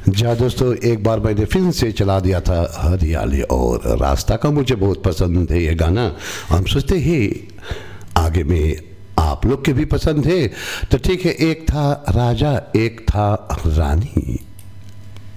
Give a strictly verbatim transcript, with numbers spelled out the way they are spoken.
जहाँ दोस्तों एक बार मैंने फिल्म से चला दिया था हरियाली और रास्ता का। मुझे बहुत पसंद है ये गाना। हम सोचते हैं आगे में आप लोग के भी पसंद है तो ठीक है। एक था राजा एक था रानी।